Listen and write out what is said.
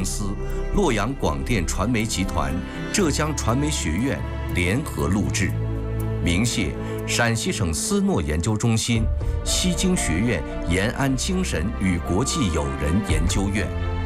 司、洛阳广电传媒集团、浙江传媒学院联合录制，鸣谢陕西省斯诺研究中心、西京学院延安精神与国际友人研究院。